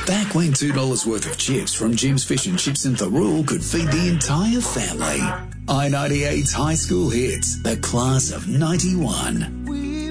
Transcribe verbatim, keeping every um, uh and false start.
Back when two dollars worth of chips from Jim's Fish and Chips in Thurrool could feed the entire family. I ninety-eight's High School Hits, the class of ninety-one.